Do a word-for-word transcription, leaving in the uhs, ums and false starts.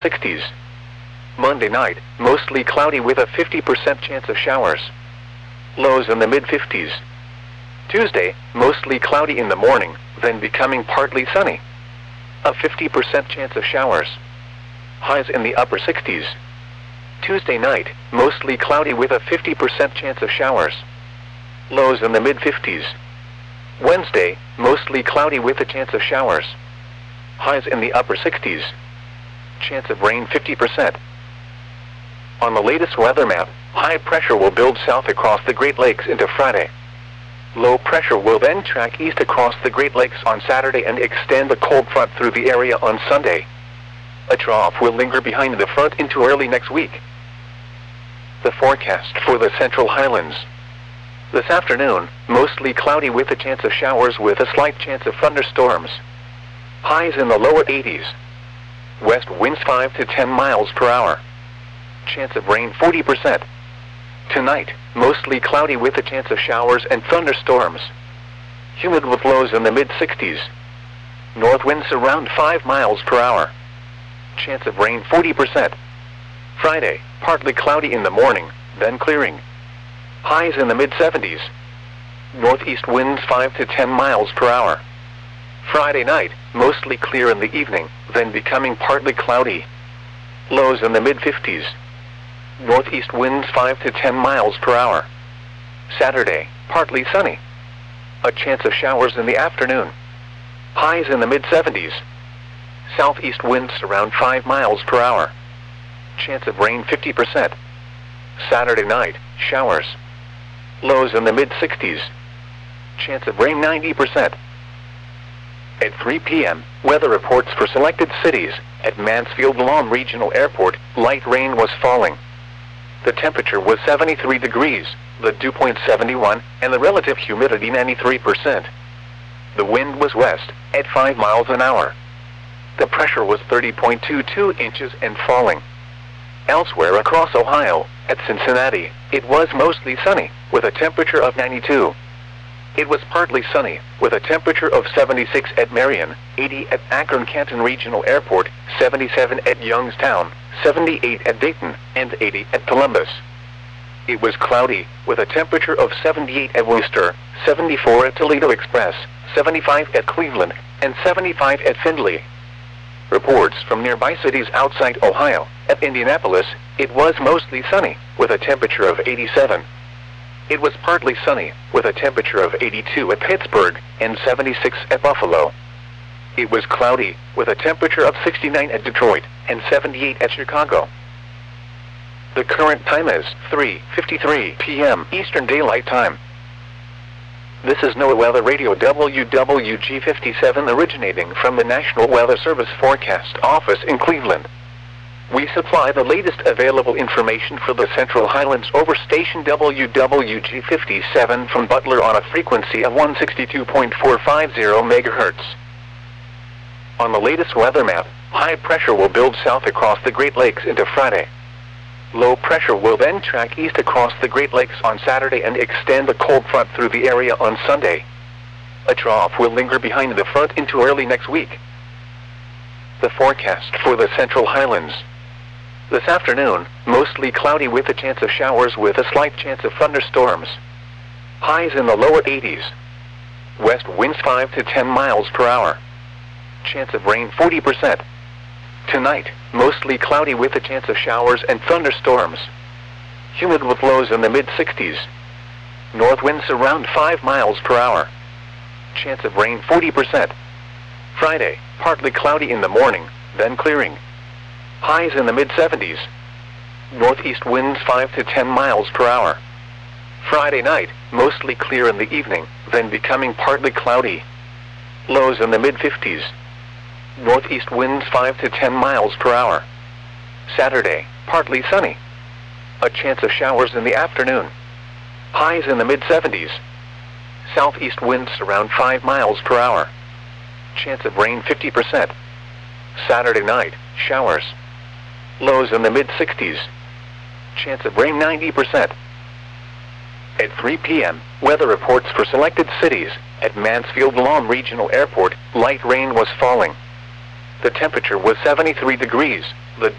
sixties. Monday night, mostly cloudy with a fifty percent chance of showers. Lows in the mid-fifties. Tuesday, mostly cloudy in the morning, then becoming partly sunny. A fifty percent chance of showers. Highs in the upper sixties. Tuesday night, mostly cloudy with a fifty percent chance of showers. Lows in the mid-fifties. Wednesday, mostly cloudy with a chance of showers. Highs in the upper sixties. Chance of rain fifty percent. On the latest weather map, high pressure will build south across the Great Lakes into Friday. Low pressure will then track east across the Great Lakes on Saturday and extend the cold front through the area on Sunday. A trough will linger behind the front into early next week. The forecast for the Central Highlands. This afternoon, mostly cloudy with a chance of showers with a slight chance of thunderstorms. Highs in the lower eighties. West winds five to ten miles per hour. Chance of rain forty percent. Tonight, mostly cloudy with a chance of showers and thunderstorms. Humid with lows in the mid-sixties. North winds around five miles per hour. Chance of rain forty percent. Friday, partly cloudy in the morning, then clearing. Highs in the mid-seventies. Northeast winds five to ten miles per hour. Friday night, mostly clear in the evening, then becoming partly cloudy. Lows in the mid-fifties. Northeast winds five to ten miles per hour. Saturday, partly sunny. A chance of showers in the afternoon. Highs in the mid-seventies. Southeast winds around five miles per hour. Chance of rain fifty percent. Saturday night, showers. Lows in the mid-sixties. Chance of rain ninety percent. At three p m, weather reports for selected cities. At Mansfield-Lom Regional Airport, light rain was falling. The temperature was seventy-three degrees, the dew point seventy-one, and the relative humidity ninety-three percent. The wind was west, at five miles an hour. The pressure was thirty point two two inches and falling. Elsewhere across Ohio, at Cincinnati, it was mostly sunny, with a temperature of ninety-two. It was partly sunny, with a temperature of seventy-six at Marion, eighty at Akron-Canton Regional Airport, seventy-seven at Youngstown, seventy-eight at Dayton, and eighty at Columbus. It was cloudy, with a temperature of seventy-eight at Worcester, seventy-four at Toledo Express, seventy-five at Cleveland, and seventy-five at Findlay. Reports from nearby cities outside Ohio. At Indianapolis, it was mostly sunny, with a temperature of eighty-seven. It was partly sunny, with a temperature of eighty-two at Pittsburgh, and seventy-six at Buffalo. It was cloudy, with a temperature of sixty-nine at Detroit, and seventy-eight at Chicago. The current time is three fifty-three p m Eastern Daylight Time. This is NOAA Weather Radio W W G fifty-seven originating from the National Weather Service Forecast Office in Cleveland. We supply the latest available information for the Central Highlands over station W W G fifty-seven from Butler on a frequency of one sixty-two point four five zero megahertz. On the latest weather map, high pressure will build south across the Great Lakes into Friday. Low pressure will then track east across the Great Lakes on Saturday and extend the cold front through the area on Sunday. A trough will linger behind the front into early next week. The forecast for the Central Highlands. This afternoon, mostly cloudy with a chance of showers with a slight chance of thunderstorms. Highs in the lower eighties. West winds five to ten miles per hour. Chance of rain forty percent. Tonight, mostly cloudy with a chance of showers and thunderstorms. Humid with lows in the mid-sixties. North winds around five miles per hour. Chance of rain forty percent. Friday, partly cloudy in the morning, then clearing. Highs in the mid-seventies. Northeast winds five to ten miles per hour. Friday night, mostly clear in the evening, then becoming partly cloudy. Lows in the mid-fifties. Northeast winds five to ten miles per hour. Saturday, partly sunny. A chance of showers in the afternoon. Highs in the mid-seventies. Southeast winds around five miles per hour. Chance of rain fifty percent. Saturday night, showers. Lows in the mid-sixties. Chance of rain ninety percent. At three p m, weather reports for selected cities. At Mansfield-Lom Regional Airport, light rain was falling. The temperature was seventy-three degrees, the